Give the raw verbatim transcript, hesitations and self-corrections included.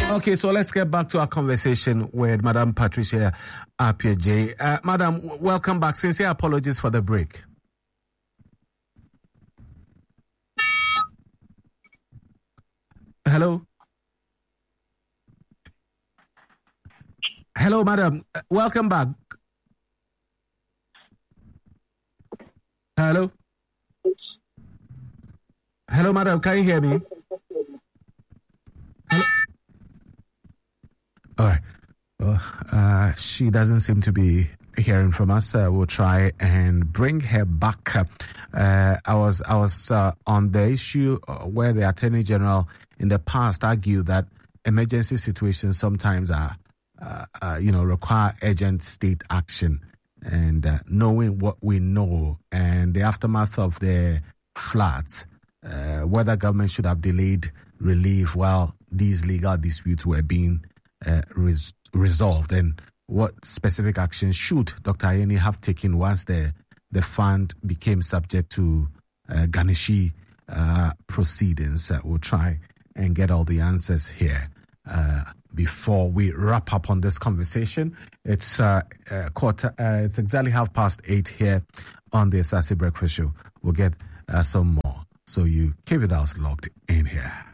Okay, so let's get back to our conversation with Madam Patricia Appiah-Gyei. Uh, Madam, w- welcome back. Sincere apologies for the break. Hello? Hello, Madam. Uh, welcome back. Hello? Hello, Madam. Can you hear me? Hello? All right. Well, uh, she doesn't seem to be hearing from us. Uh, we'll try and bring her back. Uh, I was I was uh, on the issue where the Attorney General in the past argued that emergency situations sometimes are, uh, uh, you know, require urgent state action. And uh, knowing what we know and the aftermath of the floods, uh, whether government should have delayed relief while these legal disputes were being uh, res- resolved, and what specific action should Doctor Ayeni have taken once the the fund became subject to uh, Ganeshi uh, proceedings. Uh, we'll try and get all the answers here uh, before we wrap up on this conversation. It's uh, uh, quarter. Uh, it's exactly half past eight here on the Asase Breakfast Show. We'll get uh, some more, so you keep it out locked in here.